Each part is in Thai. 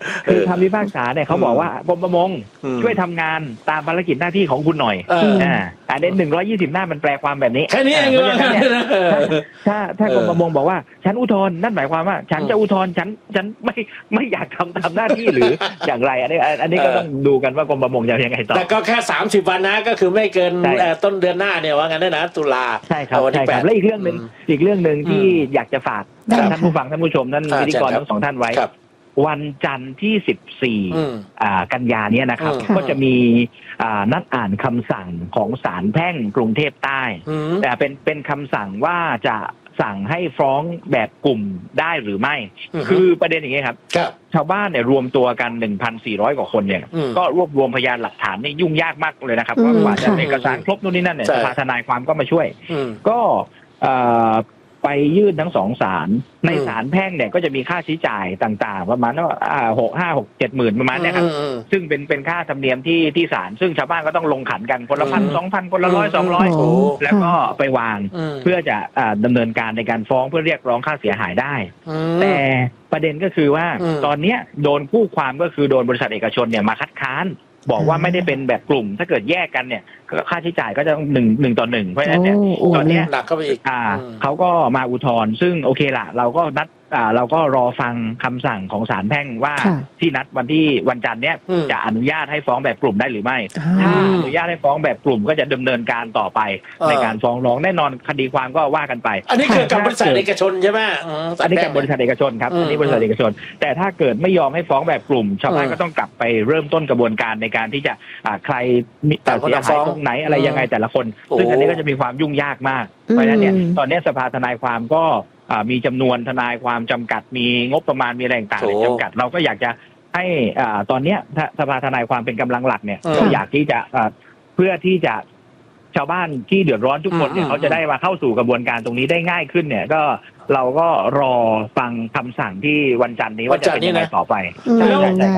คือคำพิพากษาเนี่ยเขาบอกว่ากรมประมงช่วยทำงานตามภารกิจหน้าที่ของคุณหน่อยอันนี้120 หน้ามันแปลความแบบนี้แค่นี้เองถ้ากรมประมงบอกว่าฉันอุทธรณ์นั่นหมายความว่าฉันจะอุทธรณ์ฉันไม่อยากทำตามหน้าที่หรืออย่างไรอันนี้ก็ต้องดูกันว่ากรมประมงจะยังไงต่อแต่ก็แค่30 วันนะก็คือไม่เกินต้นเดือนหน้าเนี่ยว่างั้นได้นะตุลาใช่ครับใช่ครับและอีกเรื่องหนึ่งที่อยากจะฝากท่านผู้ฟังท่านผู้ชมท่านพิธีกรทั้งสองท่านไว้วันจันทร์ที่14กันยาเนี่ยนะครับก็จะมีนัดอ่านคำสั่งของศาลแพ่งกรุงเทพใต้แต่เป็นคำสั่งว่าจะสั่งให้ฟ้องแบบกลุ่มได้หรือไม่คือประเด็นอย่างนี้ครับชาวบ้านเนี่ยรวมตัวกัน 1,400 กว่าคนเนี่ยก็รวบรวมพยานหลักฐานนี่ยุ่งยากมากเลยนะครับว่ากว่าจะเอกสารครบนู่นนี่นั่นเนี่ยสภาทนายความก็มาช่วยก็ไปยื่นทั้งสองศาลในศาลแพ่งเนี่ยก็จะมีค่าใช้จ่ายต่างๆประมาณว่า6-7 หมื่นประมาณนี้ครับซึ่งเป็นค่าธรรมเนียมที่ศาลซึ่งชาวบ้านก็ต้องลงขันกันคนละ1,000-2,000คนละ100-200แล้วก็ไปวางเพื่อจะดำเนินการในการฟ้องเพื่อเรียกร้องค่าเสียหายได้แต่ประเด็นก็คือว่าตอนนี้โดนคู่ความก็คือโดนบริษัทเอกชนเนี่ยมาคัดค้านบอกว่าไม่ได้เป็นแบบกลุ่มถ้าเกิดแยกกันเนี่ยค่าใช้จ่ายก็จะ1 ต่อ 1เพราะฉะนั้นเนี่ยตอนนี้หนักเข้าไปอีกเขาก็มาอุทธรณ์ซึ่งโอเคละเราก็รอฟังคำสั่งของศาลแพ่งว่าที่นัดวันจันทร์เนี้ยจะอนุญาตให้ฟ้องแบบกลุ่มได้หรือไม่ถ้าอนุญาตให้ฟ้องแบบกลุ่มก็จะดำเนินการต่อไปในการฟ้องร้องแน่นอนคดีความก็ว่ากันไปอันนี้คือกับบริษัทเอกชนใช่ไหมอันนี้กับบริษัทเอกชนครับอันนี้บริษัทเอกชนแต่ถ้าเกิดไม่ยอมให้ฟ้องแบบกลุ่มชาวบ้านก็ต้องกลับไปเริ่มต้นกระบวนการในการที่จะใครมีเสียหายตรงไหนอะไรยังไงแต่ละคนซึ่งอันนี้ก็จะมีความยุ่งยากมากเพราะฉะนั้นเนี่ยตอนนี้สภาทนายความก็มีจำนวนทนายความจำกัดมีงบประมาณมีอะไรต่างๆจำกัดเราก็อยากจะให้ตอนนี้สภาทนายความเป็นกำลังหลักเนี่ยก็อยากที่จะเพื่อที่จะชาวบ้านที่เดือดร้อนทุกคนเนี่ยเขาจะได้มาเข้าสู่กระบวนการตรงนี้ได้ง่ายขึ้นเนี่ยก็เราก็รอฟังคำสั่งที่วันจันทร์นี้ว่าจะเป็นยังไงต่อไปแล้ว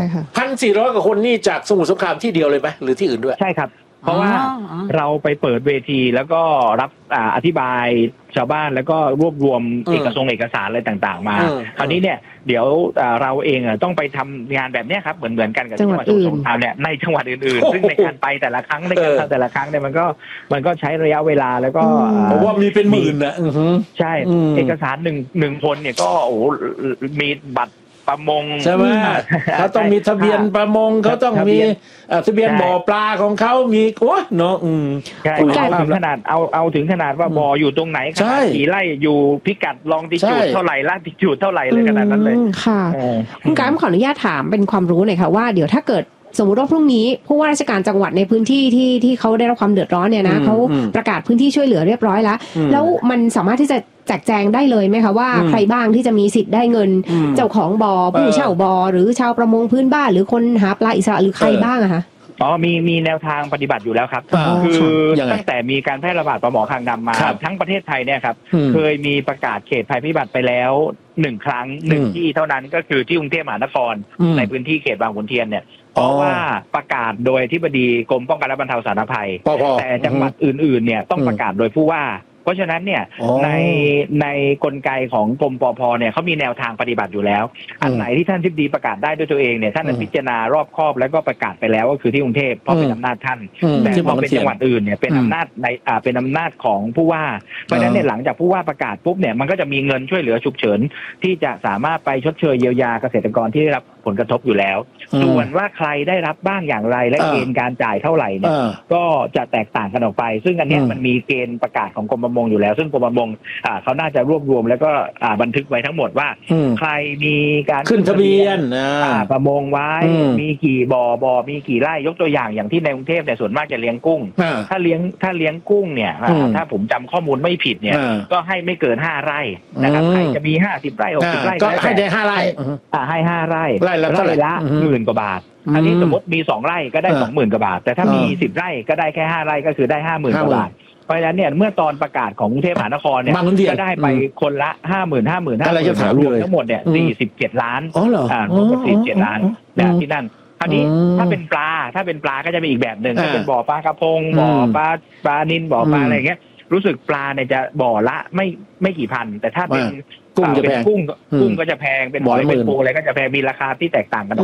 1,400 กว่าคนนี่จากสมุทรสงครามที่เดียวเลยไหมหรือที่อื่นด้วยใช่ครับเพราะว่าเราไปเปิดเวทีแล้วก็รับอธิบายชาวบ้านแล้วก็รวบรวมเอกสารอะไรต่างๆมาคราวนี้เนี่ยเดี๋ยวเราเองต้องไปทำงานแบบนี้ครับเหมือนกันกับจังหวัดสมุทรสงครามเนี่ยในจังหวัดอื่นๆซึ่งในการไปแต่ละครั้งในการทำแต่ละครั้งเนี่ยมันก็ใช้ระยะเวลาแล้วก็ผมว่ามีเป็นหมื่นนะใช่เอกสารหนึ่งคนเนี่ยก็โอ้มีบัตรประมงใช่ไหมเขาต้องมีทะเบียนประมงเขาต้องมีทะเบียนบ่อปลาของเขามีโอ้เนาะใช่ถึงขนาดเอาถึงขนาดว่าบ่ออยู่ตรงไหนขนาดกี่ไร่อยู่พิกัดลองติจูดเท่าไหร่ลาติจูดเท่าไหร่เลยขนาดนั้นเลยค่ะคุณการขออนุญาตถามเป็นความรู้หน่อยค่ะว่าเดี๋ยวถ้าเกิดสมมติว่าพรุ่งนี้ผู้ว่าราชการจังหวัดในพื้นที่ที่เขาได้รับความเดือดร้อนเนี่ยนะเขาประกาศพื้นที่ช่วยเหลือเรียบร้อยแล้วมันสามารถที่จะแจกแจงได้เลยไหมคะว่าใครบ้างที่จะมีสิทธิ์ได้เงินเจ้าของบ่อผู้เช่าบ่อหรือชาวประมงพื้นบ้านหรือคนหาปลาอิสระหรือใครบ้างอะคะมีแนวทางปฏิบัติอยู่แล้วครับคือตั้งแต่มีการแพร่ระบาดปลาหมอคางดำมาทั้งประเทศไทยเนี่ยครับเคยมีประกาศเขตภัยพิบัติไปแล้ว1 ครั้ง1 ที่เท่านั้นก็คือที่กรุงเทพมหานครในพื้นที่เขตบางขุนเทียนเนี่ยเพราะว่าประกาศโดยอธิบดีกรมป้องกันและบรรเทาสาธารณภัยแต่จังหวัดอื่นๆเนี่ยต้องประกาศโดยผู้ว่าเพราะฉะนั้นเนี่ยในกลไกของกรมปภเนี่ยเขามีแนวทางปฏิบัติอยู่แล้วอันไหนที่ท่านทิบดีประกาศได้ด้วยตัวเองเนี่ยท่านพิจารณารอบคอบแล้วก็ประกาศไปแล้วก็คือที่กรุงเทพเพราะเป็นอำนาจท่านแต่พอเป็นจังหวัดอื่นเนี่ยเป็นอำนาจของผู้ว่าเพราะฉะนั้นเนี่ยหลังจากผู้ว่าประกาศปุ๊บเนี่ยมันก็จะมีเงินช่วยเหลือฉุกเฉินที่จะสามารถไปชดเชยเยียวยาเกษตรกรที่ได้รับผลกระทบอยู่แล้วส่วนว่าใครได้รับบ้างอย่างไรและเกณฑ์การจ่ายเท่าไหร่เนี่ยก็จะแตกต่างกันออกไปซึ่งอันนี้มันมีเกณฑ์ประกาศของกรมประมงอยู่แล้วซึ่งกรมประมงเขาน่าจะรวบรวมแล้วก็บันทึกไว้ทั้งหมดว่าใครมีการขึ้นทะเบียนประมงไว้มีกี่บ่อมีกี่ไร่ยกตัวอย่างที่ในกรุงเทพเนี่ยส่วนมากจะเลี้ยงกุ้งถ้าเลี้ยงกุ้งเนี่ยถ้าผมจำข้อมูลไม่ผิดเนี่ยก็ให้ไม่เกิน5 ไร่นะครับใครจะมี50 ไร่60 ไร่ก็ให้ได้5 ไร่ให้5 ไร่ไร่ละ10,000 กว่าบาทอันนี้สมมติมี2 ไร่ก็ได้ 20,000 กว่าบาทแต่ถ้ามี10 ไร่ก็ได้แค่5 ไร่ก็คือได้ 50,000 กว่าบาทเพราะฉะนั้นเนี่ยเมื่อตอนประกาศของกรุงเทพมหานครเนี่ยก็ได้ไปคนละ 50,000 รวมทั้งหมดเนี่ย47 ล้านทั้งหมด47 ล้านที่นั่นคราวนี้ถ้าเป็นปลาก็จะมีอีกแบบหนึ่งถ้าเป็นบ่อปลากระพงบ่อปลานิลบ่อปลาอะไรอย่างเงี้ยรู้สึกปลาเนี่ยจะบ่อละไม่กี่พันแต่ถ้าเป็นกุ้งก็จะแพงเป็นหอยเป็นปูอะไรก็จะแพงมีราคาที่แตกต่างกัน